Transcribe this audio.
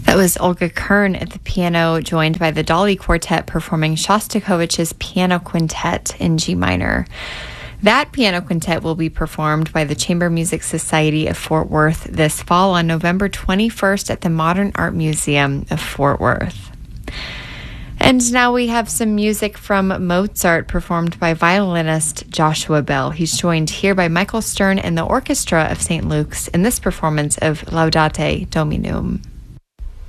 That was Olga Kern at the piano, joined by the Dolly Quartet performing Shostakovich's Piano Quintet in G minor. That piano quintet will be performed by the Chamber Music Society of Fort Worth this fall on November 21st at the Modern Art Museum of Fort Worth. And now we have some music from Mozart performed by violinist Joshua Bell. He's joined here by Michael Stern and the Orchestra of St. Luke's in this performance of Laudate Dominum.